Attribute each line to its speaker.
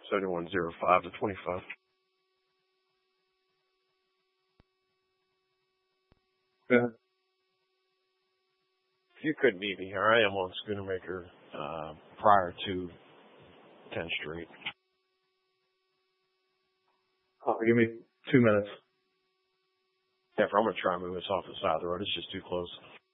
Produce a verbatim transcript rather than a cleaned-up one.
Speaker 1: seventy-one oh five to twenty-five.
Speaker 2: Yeah.
Speaker 1: If you could meet me here, I am on Schoonermaker uh, prior to tenth Street.
Speaker 2: Oh, give me two minutes.
Speaker 1: Yeah, if I'm going to try and move us off the side of the road, it's just too close.